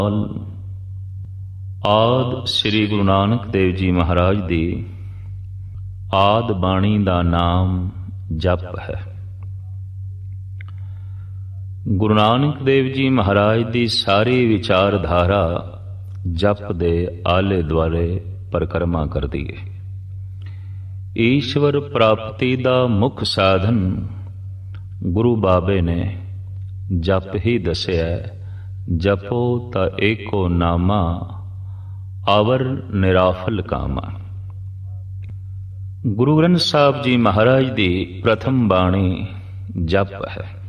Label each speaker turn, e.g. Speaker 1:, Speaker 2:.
Speaker 1: ਆਦਿ ਸ੍ਰੀ ਗੁਰੂ ਨਾਨਕ ਦੇਵ ਜੀ ਮਹਾਰਾਜ ਦੀ ਆਦਿ ਬਾਣੀ ਦਾ ਨਾਮ ਜਪ ਹੈ। ਗੁਰੂ ਨਾਨਕ ਦੇਵ ਜੀ ਮਹਾਰਾਜ ਦੀ ਸਾਰੀ ਵਿਚਾਰਧਾਰਾ ਜਪ ਦੇ ਆਲੇ ਦੁਆਲੇ ਪਰਿਕਰਮਾ ਕਰਦੀ ਹੈ। ਈਸ਼ਵਰ ਪ੍ਰਾਪਤੀ ਦਾ ਮੁੱਖ ਸਾਧਨ ਗੁਰੂ ਬਾਬੇ ਨੇ ਜਪ ਹੀ ਦੱਸਿਆ। ਜਪੋ ਤਾਂ ਏਕੋ ਨਾਮਾ ਆਵਰ ਨਿਰਾਫਲ ਕਾਮਾ। ਗੁਰੂ ਗ੍ਰੰਥ ਸਾਹਿਬ ਜੀ ਮਹਾਰਾਜ ਦੀ ਪ੍ਰਥਮ ਬਾਣੀ ਜਪ ਹੈ।